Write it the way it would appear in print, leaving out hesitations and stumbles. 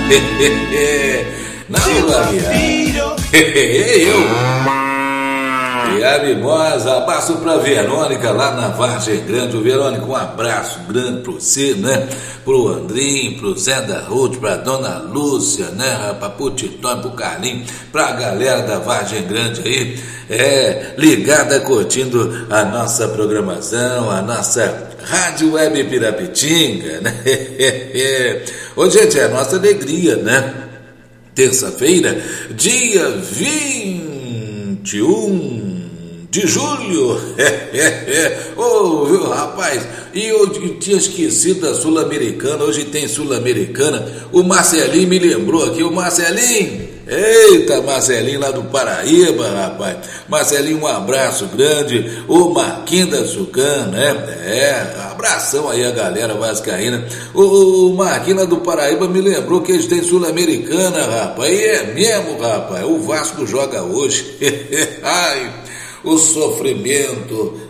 Não, Laguiar. Eu. E a mimosa, abraço pra Verônica lá na Vargem Grande. Verônica, um abraço grande pra você, né? Pro Andrinho, pro Zé da Ruth, pra Dona Lúcia, né? Pra Putitão, pro Carlinho, pra galera da Vargem Grande aí, ligada, curtindo a nossa programação, a nossa Rádio Web Pirapitinga, né? Ô, gente, é a nossa alegria, né? Terça-feira, dia 21 de julho. Viu, rapaz? E eu tinha esquecido da Sul-Americana. Hoje tem Sul-Americana. O Marcelinho me lembrou aqui. O Marcelinho, eita, Marcelinho lá do Paraíba, rapaz. Marcelinho, um abraço grande. O Marquinhos da Sucana, né? Abração aí a galera vascaína. O Marquinhos lá do Paraíba me lembrou que eles têm Sul-Americana, rapaz. E é mesmo, rapaz. O Vasco joga hoje. Ai, o sofrimento